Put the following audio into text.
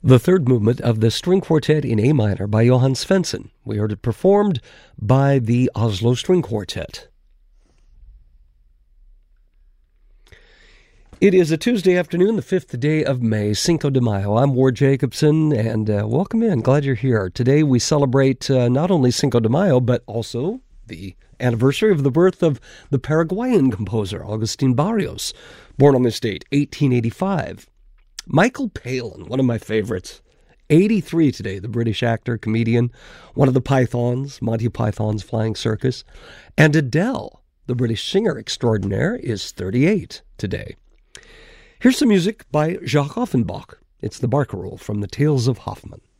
The third movement of the String Quartet in A minor by Johann Svensson. We heard it performed by the Oslo String Quartet. It is a Tuesday afternoon, the 5th day of May, Cinco de Mayo. I'm Ward Jacobson, and welcome in. Glad you're here. Today we celebrate not only Cinco de Mayo, but also the anniversary of the birth of the Paraguayan composer, Agustin Barrios, born on this date, 1885. Michael Palin, one of my favorites, 83 today, the British actor, comedian, one of the Pythons, Monty Python's Flying Circus. And Adele, the British singer extraordinaire, is 38 today. Here's some music by Jacques Offenbach. It's the Barcarolle from the Tales of Hoffmann.